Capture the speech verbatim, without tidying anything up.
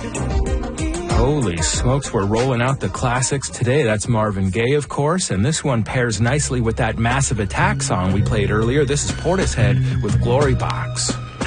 Holy smokes, we're rolling out the classics today. That's Marvin Gaye, of course, and this one pairs nicely with that Massive Attack song we played earlier. This is Portishead with Glory Box.